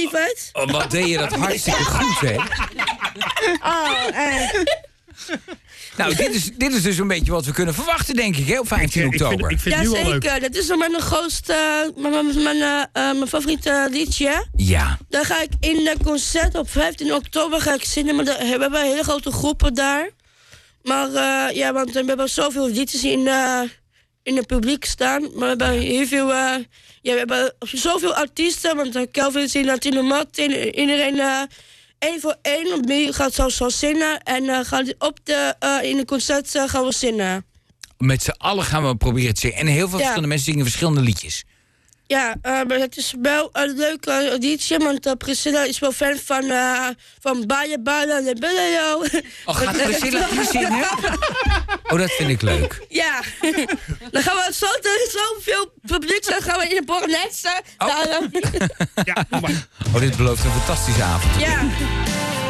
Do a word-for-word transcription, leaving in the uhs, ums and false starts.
lieverd? Oh, wat deed je dat hartstikke goed, hè? Oh, eh. Nou, dit is, dit is dus een beetje wat we kunnen verwachten, denk ik, hè, op vijftien oktober. Ik vind, ik vind Ja, het nu al leuk. zeker. Dat is dan mijn grootste, mijn, mijn, mijn, uh, mijn favoriete liedje. Ja. Dan ga ik in de concert op vijftien oktober ga ik zingen. Maar de, we hebben hele grote groepen daar. Maar uh, ja, want we hebben zoveel liedjes in, uh, in het publiek staan. Maar we hebben heel veel, uh, ja, we hebben zoveel artiesten. Want uh, Kelvin zingt, Latino Martin, iedereen uh, één voor één. Wie gaat zo, zo zingen. En uh, gaan op de, uh, in de concert uh, gaan we zingen. Met z'n allen gaan we proberen te zingen. En heel veel Ja. verschillende mensen zingen verschillende liedjes. Ja, uh, maar het is wel een leuk uh, liedje, want uh, Priscilla is wel fan van, uh, van Baie Baie en Belleo. Oh, gaat Priscilla die zingen? Oh, dat vind ik leuk. Ja, dan gaan we zo, zoveel publiek zijn, gaan we in de Bornetse. Oh. Daar, uh, Ja, doe maar. Oh, dit belooft een fantastische avond. ja.